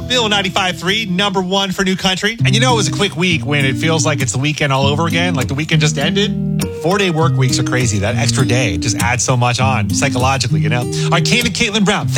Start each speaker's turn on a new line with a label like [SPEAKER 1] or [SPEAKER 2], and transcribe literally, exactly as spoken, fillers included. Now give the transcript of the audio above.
[SPEAKER 1] Bill ninety-five point three, number one for New Country. And you know it was a quick week when it feels like it's the weekend all over again, like the weekend just ended. Four-day work weeks are crazy. That extra day just adds so much on psychologically, you know. All right, Kane and Caitlin Brown.